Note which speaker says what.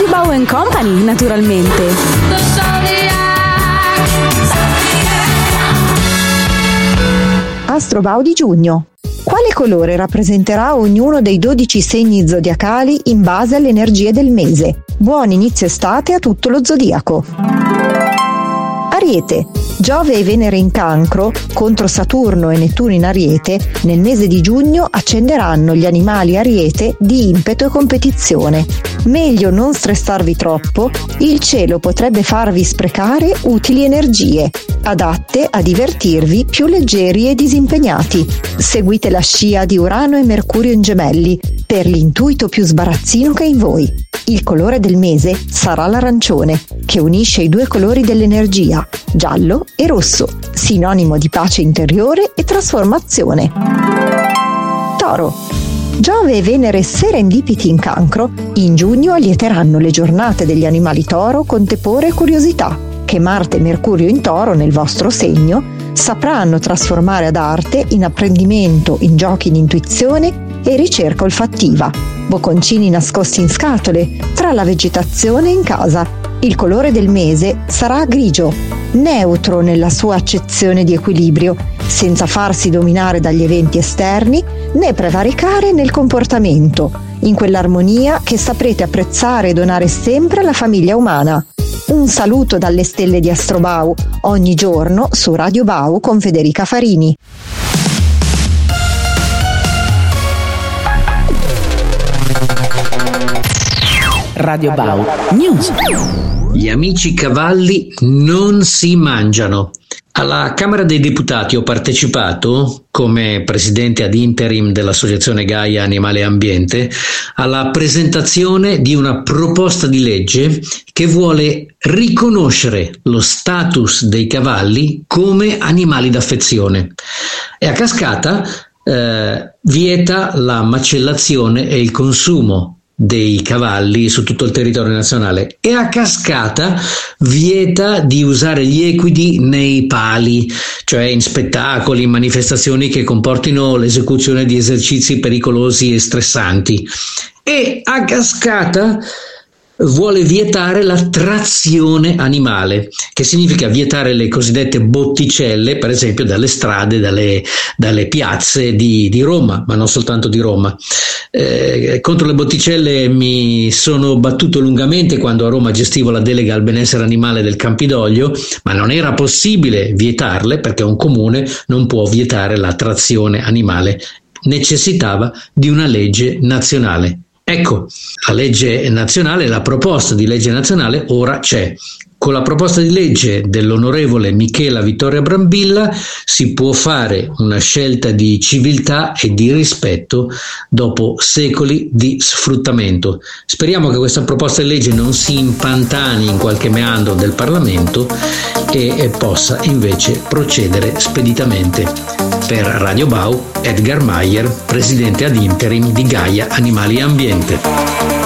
Speaker 1: Radio Bau Company, naturalmente.
Speaker 2: Astrobau di giugno. Quale colore rappresenterà ognuno dei 12 segni zodiacali in base alle energie del mese? Buon inizio estate a tutto lo zodiaco. Ariete. Giove e Venere in Cancro contro Saturno e Nettuno in Ariete nel mese di giugno accenderanno gli animali Ariete di impeto e competizione. Meglio non stressarvi troppo, il cielo potrebbe farvi sprecare utili energie, adatte a divertirvi più leggeri e disimpegnati. Seguite la scia di Urano e Mercurio in Gemelli per l'intuito più sbarazzino che in voi. Il colore del mese sarà l'arancione, che unisce i due colori dell'energia, giallo e rosso, sinonimo di pace interiore e trasformazione. Toro. Giove e Venere serendipiti in Cancro, in giugno allieteranno le giornate degli animali Toro con tepore e curiosità, che Marte e Mercurio in Toro nel vostro segno sapranno trasformare ad arte, in apprendimento, in giochi di intuizione e ricerca olfattiva. Bocconcini nascosti in scatole, tra la vegetazione e in casa. Il colore del mese sarà grigio, neutro nella sua accezione di equilibrio, senza farsi dominare dagli eventi esterni né prevaricare nel comportamento, in quell'armonia che saprete apprezzare e donare sempre alla famiglia umana. Un saluto dalle stelle di Astrobau, ogni giorno su Radio Bau con Federica Farini.
Speaker 3: Radio Bau News.
Speaker 4: Gli amici cavalli non si mangiano. Alla Camera dei Deputati ho partecipato, come presidente ad interim dell'Associazione Gaia Animale e Ambiente, alla presentazione di una proposta di legge che vuole riconoscere lo status dei cavalli come animali d'affezione e a cascata vieta la macellazione e il consumo dei cavalli su tutto il territorio nazionale e a cascata vieta di usare gli equidi nei pali, cioè in spettacoli, in manifestazioni che comportino l'esecuzione di esercizi pericolosi e stressanti, e a cascata vuole vietare la trazione animale, che significa vietare le cosiddette botticelle, per esempio dalle strade, dalle piazze di Roma, ma non soltanto di Roma. Contro le botticelle mi sono battuto lungamente quando a Roma gestivo la delega al benessere animale del Campidoglio, ma non era possibile vietarle perché un comune non può vietare la trazione animale, necessitava di una legge nazionale. Ecco, la legge nazionale, la proposta di legge nazionale ora c'è. Con la proposta di legge dell'onorevole Michela Vittoria Brambilla si può fare una scelta di civiltà e di rispetto dopo secoli di sfruttamento. Speriamo che questa proposta di legge non si impantani in qualche meandro del Parlamento e possa invece procedere speditamente. Per Radio Bau, Edgar Meyer, presidente ad interim di Gaia Animali e Ambiente.